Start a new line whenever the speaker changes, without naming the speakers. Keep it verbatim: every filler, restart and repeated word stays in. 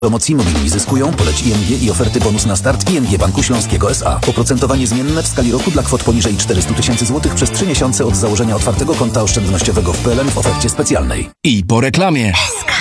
Promocji mobilni zyskują, poleć I N G i oferty bonus na start I N G Banku Śląskiego S A. Oprocentowanie zmienne w skali roku dla kwot poniżej czterysta tysięcy złotych przez trzy miesiące od założenia otwartego konta oszczędnościowego w P L N w ofercie specjalnej.
I po reklamie.